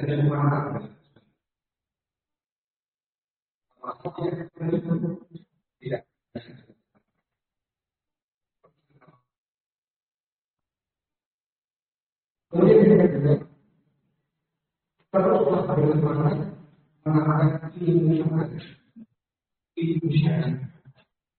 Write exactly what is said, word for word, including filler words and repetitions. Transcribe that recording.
semua tidak. Kemudian yang kedua, teruslah bagaimana mengangkat ilmu yang ada, ilmu syariat.